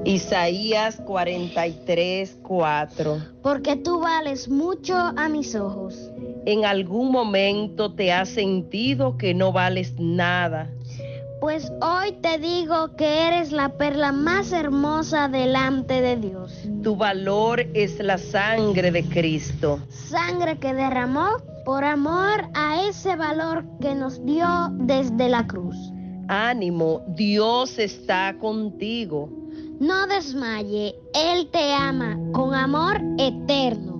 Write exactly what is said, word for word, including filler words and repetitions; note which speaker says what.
Speaker 1: Isaías cuarenta y tres, cuatro.
Speaker 2: Porque tú vales mucho a mis ojos.
Speaker 1: ¿En algún momento te has sentido que no vales nada?
Speaker 2: Pues hoy te digo que eres la perla más hermosa delante de Dios.
Speaker 1: Tu valor es la sangre de Cristo.
Speaker 2: Sangre que derramó por amor a ese valor que nos dio desde la cruz.
Speaker 1: Ánimo, Dios está contigo.
Speaker 2: No desmaye, Él te ama con amor eterno.